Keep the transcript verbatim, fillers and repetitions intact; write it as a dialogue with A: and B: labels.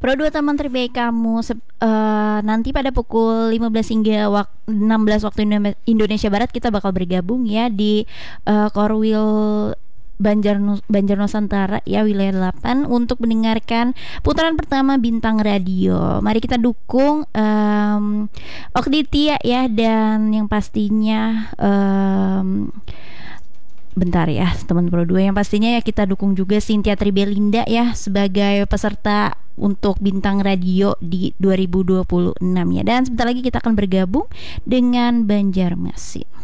A: Pro dua teman terbaik kamu sep- eh, nanti pada pukul lima belas hingga wak- enam belas waktu Indo- Indonesia Barat kita bakal bergabung ya di eh, Korwil Banjar Nus- Banjar Nusantara ya, wilayah delapan, untuk mendengarkan putaran pertama Bintang Radio. Mari kita dukung um, Okditia ya, dan yang pastinya um, bentar ya teman Pro dua, yang pastinya ya kita dukung juga Cynthia Tribelinda ya sebagai peserta untuk Bintang Radio di dua ribu dua puluh enam ya. Dan sebentar lagi kita akan bergabung dengan Banjarmasin.